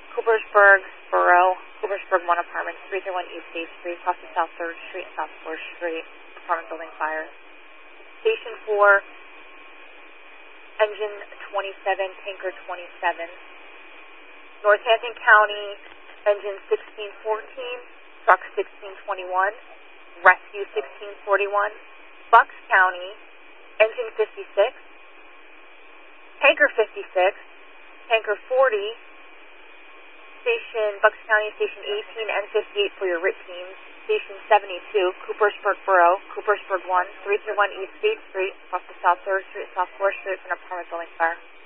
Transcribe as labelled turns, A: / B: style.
A: Coopersburg Borough, Coopersburg 1 Apartment, 331 East State Street, across the South 3rd Street and South 4th Street, apartment building fire. Station 4, engine 27, tanker 27. Northampton County, engine 1614, truck 1621, rescue 1641. Bucks County, engine 56, tanker 56, tanker 40, Bucks County, Station 18 and 58 for your RIT teams. Station 72, Coopersburg Borough, Coopersburg 1, 331 East State Street, across the South 3rd Street, South 4th Street, for an apartment building fire.